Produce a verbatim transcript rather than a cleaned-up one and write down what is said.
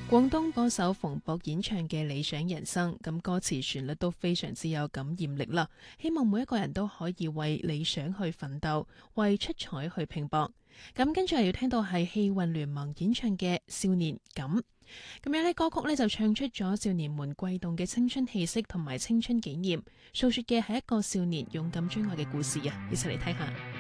廣東歌手馮博演唱嘅理想人生，咁歌詞旋律都非常之有感染力啦。希望每一個人都可以為理想去奮鬥，為出彩去拼搏。咁跟住又要聽到係氣運聯盟演唱嘅《少年感》，咁樣呢歌曲呢就唱出咗少年們悸動嘅青春氣息同埋青春紀念，訴說嘅係一個少年勇敢追愛嘅故事啊！一齊嚟睇下。